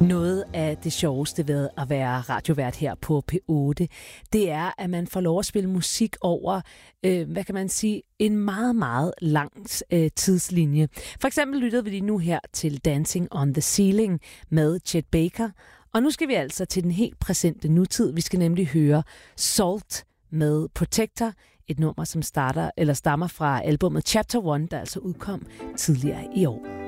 Noget af det sjoveste ved at være radiovært her på P8, det er, at man får lov at spille musik over, hvad kan man sige, en meget, meget lang tidslinje. For eksempel lyttede vi lige nu her til Dancing on the Ceiling med Chet Baker. Og nu skal vi altså til den helt præsente nutid. Vi skal nemlig høre Salt med Protector, et nummer, som stammer fra albumet Chapter One, der altså udkom tidligere i år.